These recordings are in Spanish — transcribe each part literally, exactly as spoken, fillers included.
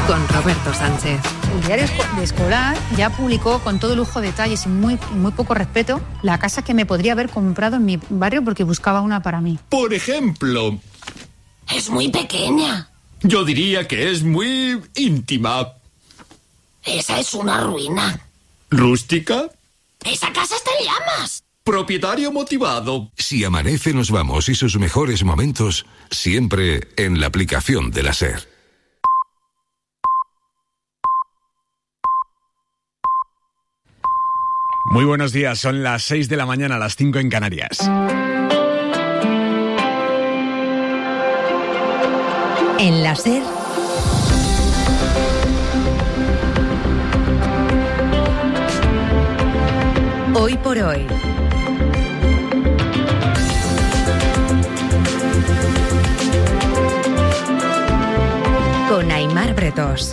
con Roberto Sánchez. El diario de Escolar ya publicó con todo lujo de detalles y muy, muy poco respeto la casa que me podría haber comprado en mi barrio porque buscaba una para mí. Por ejemplo... Es muy pequeña. Yo diría que es muy íntima. Esa es una ruina. ¿Rústica? Esa casa está en llamas. Propietario motivado. Si amanece nos vamos y sus mejores momentos siempre en la aplicación de la SER. Muy buenos días, son las seis de la mañana, las cinco en Canarias. En la SER, hoy por hoy. Con Aimar Bretos.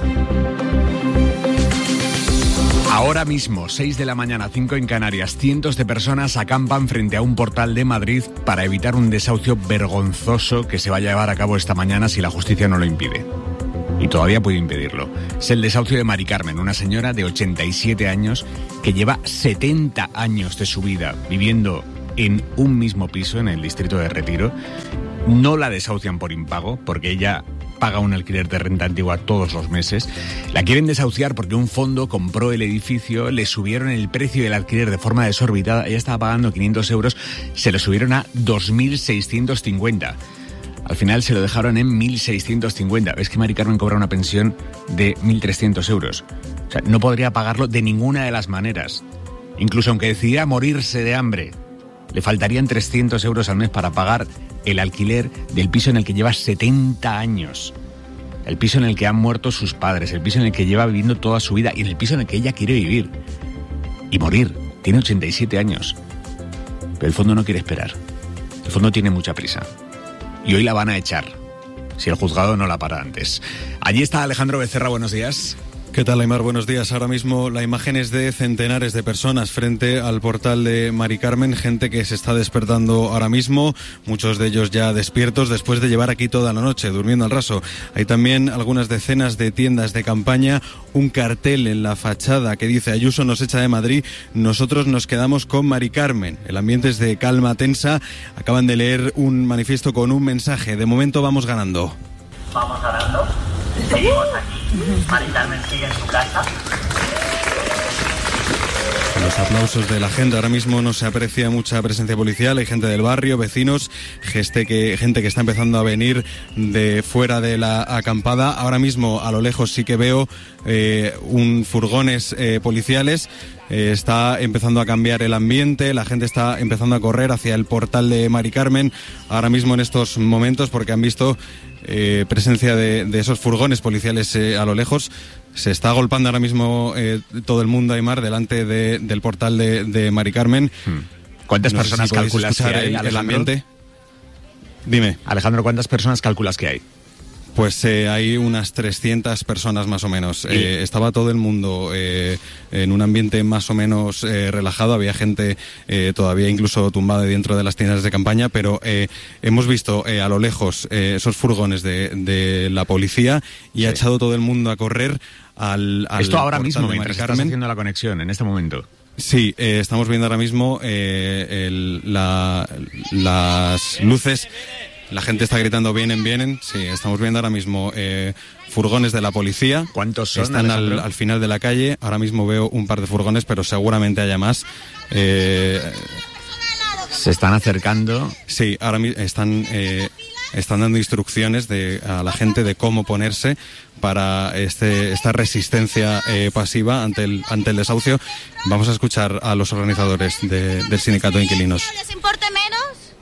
Ahora mismo, seis de la mañana, cinco en Canarias, cientos de personas acampan frente a un portal de Madrid para evitar un desahucio vergonzoso que se va a llevar a cabo esta mañana si la justicia no lo impide. Y todavía puede impedirlo. Es el desahucio de Mari Carmen, una señora de ochenta y siete años que lleva setenta años de su vida viviendo en un mismo piso en el distrito de Retiro. No la desahucian por impago, porque ella paga un alquiler de renta antigua todos los meses. La quieren desahuciar porque un fondo compró el edificio, le subieron el precio del alquiler de forma desorbitada. Ella estaba pagando quinientos euros, se lo subieron a dos mil seiscientos cincuenta. Al final se lo dejaron en mil seiscientos cincuenta. Es que Mari Carmen cobra una pensión de mil trescientos euros. O sea, no podría pagarlo de ninguna de las maneras. Incluso aunque decidiera morirse de hambre, le faltarían trescientos euros al mes para pagar el alquiler del piso en el que lleva setenta años. El piso en el que han muerto sus padres, el piso en el que lleva viviendo toda su vida y en el piso en el que ella quiere vivir. Y morir. Tiene ochenta y siete años. Pero el fondo no quiere esperar. El fondo tiene mucha prisa. Y hoy la van a echar, si el juzgado no la para antes. Allí está Alejandro Becerra, buenos días. ¿Qué tal, Aimar? Buenos días. Ahora mismo la imagen es de centenares de personas frente al portal de Mari Carmen, gente que se está despertando ahora mismo, muchos de ellos ya despiertos después de llevar aquí toda la noche, durmiendo al raso. Hay también algunas decenas de tiendas de campaña, un cartel en la fachada que dice Ayuso nos echa de Madrid, nosotros nos quedamos con Mari Carmen. El ambiente es de calma tensa, acaban de leer un manifiesto con un mensaje, de momento vamos ganando. Vamos ganando, seguimos aquí. Mari Carmen sigue en su casa. Los aplausos de la gente. Ahora mismo no se aprecia mucha presencia policial. Hay gente del barrio, vecinos, gente que, gente que está empezando a venir de fuera de la acampada. Ahora mismo a lo lejos sí que veo eh, un furgones eh, policiales. Eh, está empezando a cambiar el ambiente, la gente está empezando a correr hacia el portal de Mari Carmen ahora mismo en estos momentos porque han visto eh, presencia de, de esos furgones policiales eh, a lo lejos. Se está agolpando ahora mismo eh, todo el mundo, Aimar, delante de, del portal de, de Mari Carmen. ¿Cuántas no personas sé si calculas que hay, el, el ambiente? Dime. Alejandro, ¿cuántas personas calculas que hay? Pues eh, hay unas trescientas personas más o menos. Eh, estaba todo el mundo eh, en un ambiente más o menos eh, relajado. Había gente eh, todavía incluso tumbada dentro de las tiendas de campaña, pero eh, hemos visto eh, a lo lejos eh, esos furgones de, de la policía y sí. Ha echado todo el mundo a correr al, al Esto ahora mismo, de mientras estás haciendo la conexión, en este momento. Sí, eh, estamos viendo ahora mismo eh, el, la, las luces. La gente está gritando vienen, vienen. Sí, estamos viendo ahora mismo eh, furgones de la policía. ¿Cuántos son? Están al, al final de la calle. Ahora mismo veo un par de furgones, pero seguramente haya más. Eh, Se están acercando. Sí, ahora mismo están, eh, están dando instrucciones de, a la gente de cómo ponerse para este, esta resistencia eh, pasiva ante el, ante el desahucio. Vamos a escuchar a los organizadores de, del sindicato de inquilinos. ¿Les importe menos?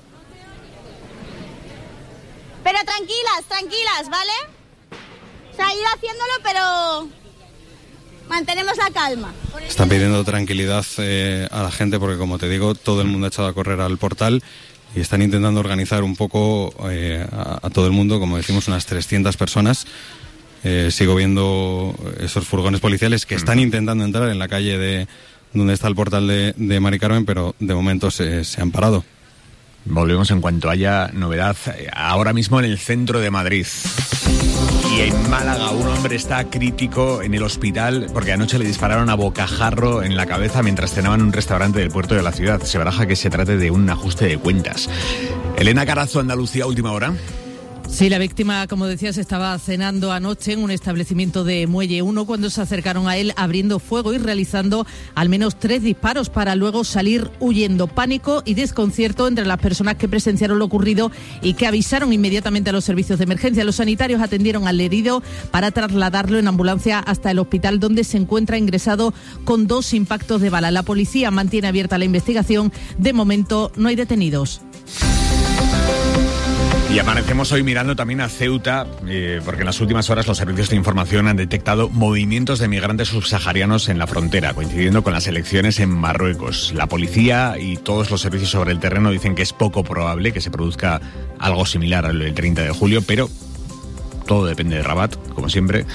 Pero tranquilas, tranquilas, ¿vale? O sea, ir haciéndolo, pero mantenemos la calma. Están pidiendo tranquilidad eh, a la gente porque, como te digo, todo el mundo ha echado a correr al portal y están intentando organizar un poco eh, a, a todo el mundo, como decimos, unas trescientas personas. Eh, sigo viendo esos furgones policiales que están intentando entrar en la calle de donde está el portal de, de Mari Carmen, pero de momento se, se han parado. Volvemos en cuanto haya novedad, ahora mismo en el centro de Madrid. Y en Málaga un hombre está crítico en el hospital porque anoche le dispararon a bocajarro en la cabeza mientras cenaba en un restaurante del puerto de la ciudad. Se baraja que se trate de un ajuste de cuentas. Elena Carazo, Andalucía, última hora. Sí, la víctima, como decías, estaba cenando anoche en un establecimiento de Muelle uno cuando se acercaron a él abriendo fuego y realizando al menos tres disparos para luego salir huyendo. Pánico y desconcierto entre las personas que presenciaron lo ocurrido y que avisaron inmediatamente a los servicios de emergencia. Los sanitarios atendieron al herido para trasladarlo en ambulancia hasta el hospital, donde se encuentra ingresado con dos impactos de bala. La policía mantiene abierta la investigación. De momento no hay detenidos. Y amanecemos hoy mirando también a Ceuta, eh, porque en las últimas horas los servicios de información han detectado movimientos de migrantes subsaharianos en la frontera, coincidiendo con las elecciones en Marruecos. La policía y todos los servicios sobre el terreno dicen que es poco probable que se produzca algo similar al del treinta de julio, pero todo depende de Rabat, como siempre.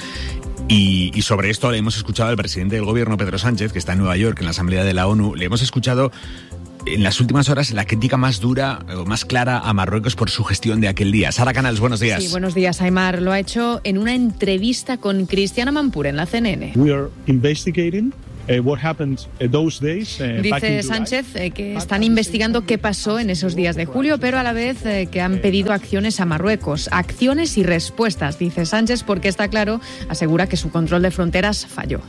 Y, y sobre esto le hemos escuchado al presidente del gobierno, Pedro Sánchez, que está en Nueva York, en la Asamblea de la ONU. Le hemos escuchado en las últimas horas la crítica más dura o más clara a Marruecos por su gestión de aquel día. Sara Canals, buenos días. Sí, buenos días, Aimar. Lo ha hecho en una entrevista con Cristiana Mampur en la C N N. We are investigating uh, what happened uh, those days, uh, Dice Sánchez eh, que están investigando qué pasó en esos días de julio, pero a la vez eh, que han pedido acciones a Marruecos. Acciones y respuestas, dice Sánchez, porque está claro, asegura que su control de fronteras falló.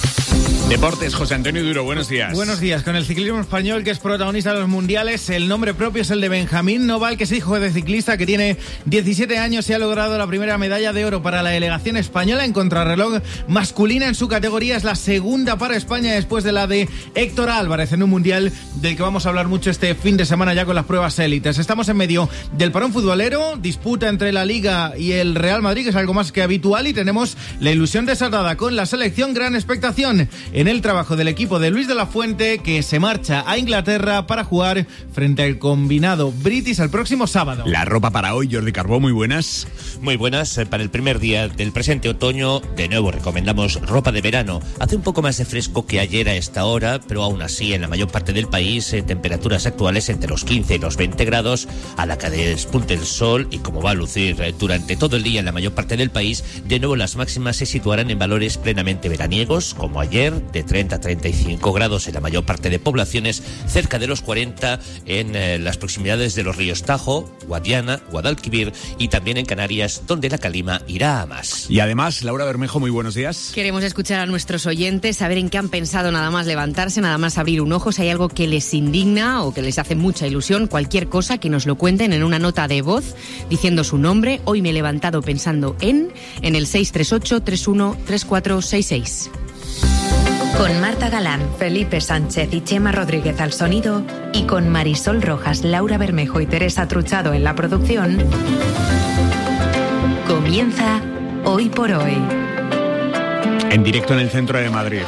Deportes, José Antonio Duro, buenos días. Buenos días. Con el ciclismo español, que es protagonista de los mundiales, el nombre propio es el de Benjamín Noval, que es hijo de ciclista, que tiene diecisiete años y ha logrado la primera medalla de oro para la delegación española en contrarreloj masculina en su categoría. Es la segunda para España después de la de Héctor Álvarez en un mundial del que vamos a hablar mucho este fin de semana ya con las pruebas élites. Estamos en medio del parón futbolero, disputa entre la Liga y el Real Madrid, que es algo más que habitual, y tenemos la ilusión desatada con la selección. Gran expectación en el trabajo del equipo de Luis de la Fuente, que se marcha a Inglaterra para jugar frente al combinado British el próximo sábado. La ropa para hoy, Jordi Carbó, muy buenas. Muy buenas. Para el primer día del presente otoño, de nuevo recomendamos ropa de verano. Hace un poco más de fresco que ayer a esta hora, pero aún así en la mayor parte del país, eh, temperaturas actuales entre los quince y los veinte grados, a la que despunte el sol, y como va a lucir eh, durante todo el día en la mayor parte del país, de nuevo las máximas se situarán en valores plenamente veraniegos, como ayer, de treinta a treinta y cinco grados en la mayor parte de poblaciones, cerca de los cuarenta en eh, las proximidades de los ríos Tajo, Guadiana, Guadalquivir, y también en Canarias, donde la calima irá a más. Y además, Laura Bermejo, muy buenos días. Queremos escuchar a nuestros oyentes, saber en qué han pensado nada más levantarse, nada más abrir un ojo, si hay algo que les indigna o que les hace mucha ilusión, cualquier cosa, que nos lo cuenten en una nota de voz diciendo su nombre. Hoy me he levantado pensando en, en el seis tres ocho, tres uno tres cuatro seis seis. Con Marta Galán, Felipe Sánchez y Chema Rodríguez al sonido, y con Marisol Rojas, Laura Bermejo y Teresa Truchado en la producción, comienza Hoy por Hoy. En directo en el centro de Madrid.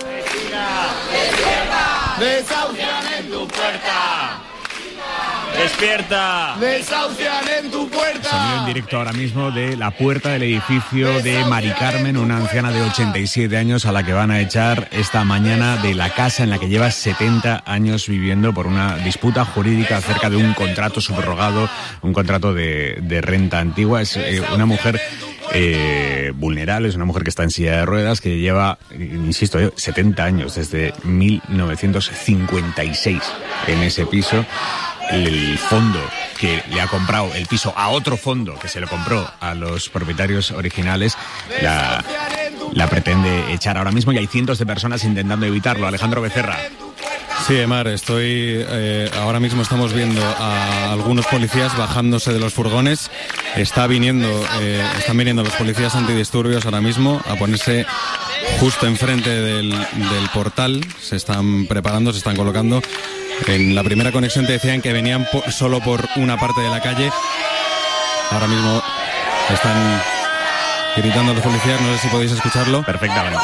¡Desahucian en tu puerta! ¡Despierta! ¡Desahucian en tu puerta! Sonido en directo ahora mismo de la puerta del edificio de Mari Carmen, una anciana de ochenta y siete años a la que van a echar esta mañana de la casa en la que lleva setenta años viviendo por una disputa jurídica acerca de un contrato subrogado, un contrato de, de renta antigua. Es eh, una mujer eh, vulnerable, es una mujer que está en silla de ruedas, que lleva, insisto, eh, setenta años, desde mil novecientos cincuenta y seis en ese piso. El fondo que le ha comprado el piso a otro fondo que se lo compró a los propietarios originales la, la pretende echar ahora mismo, y hay cientos de personas intentando evitarlo. Alejandro Becerra. Sí, Emar, estoy eh, ahora mismo estamos viendo a algunos policías bajándose de los furgones. Está viniendo, eh, están viniendo los policías antidisturbios ahora mismo a ponerse justo enfrente del, del portal. Se están preparando, se están colocando. En la primera conexión te decían que venían por, solo por una parte de la calle. Ahora mismo están gritando los policías, no sé si podéis escucharlo. Perfectamente.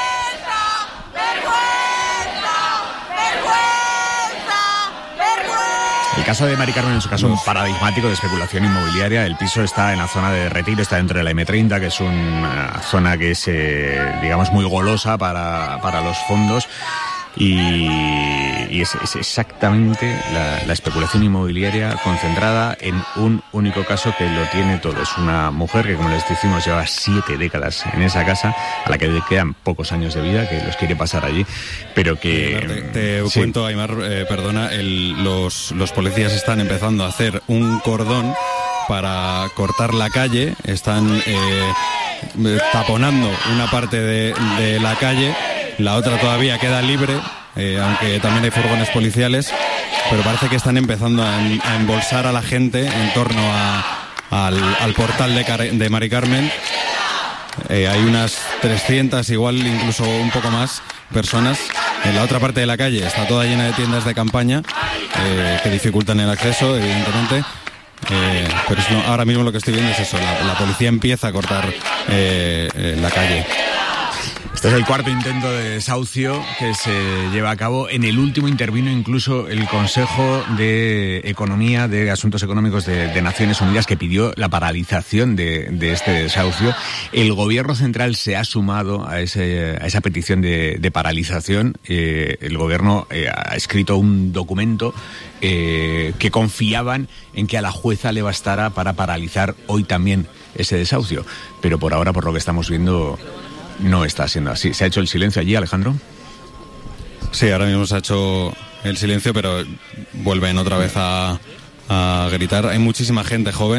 El caso de Mari Carmen es un caso un paradigmático de especulación inmobiliaria. El piso está en la zona de Retiro, está dentro de la eme treinta, que es una zona que es, eh, digamos, muy golosa para, para los fondos. Y, y es, es exactamente la, la especulación inmobiliaria concentrada en un único caso que lo tiene todo. Es una mujer que, como les decimos, lleva siete décadas en esa casa, a la que le quedan pocos años de vida, que los quiere pasar allí, pero que... Te, te sí. cuento, Aimar, eh, perdona, el, los, los policías están empezando a hacer un cordón para cortar la calle, están eh, taponando una parte de, de la calle, la otra todavía queda libre, eh, aunque también hay furgones policiales, pero parece que están empezando a, a embolsar a la gente en torno a, al, al portal de, Car- de Mari Carmen. Eh, hay unas trescientas, igual incluso un poco más, personas. En la otra parte de la calle está toda llena de tiendas de campaña eh, que dificultan el acceso, evidentemente. Eh, pero es no, ahora mismo lo que estoy viendo es eso, la, la policía empieza a cortar eh, eh, la calle. Este es el cuarto intento de desahucio que se lleva a cabo. En el último intervino incluso el Consejo de Economía, de Asuntos Económicos de, de Naciones Unidas, que pidió la paralización de, de este desahucio. El Gobierno central se ha sumado a, ese, a esa petición de, de paralización. Eh, el Gobierno eh, ha escrito un documento eh, que confiaban en que a la jueza le bastara para paralizar hoy también ese desahucio. Pero por ahora, por lo que estamos viendo, no está siendo así. ¿Se ha hecho el silencio allí, Alejandro? Sí, ahora mismo se ha hecho el silencio, pero vuelven otra vez a, a gritar. Hay muchísima gente joven.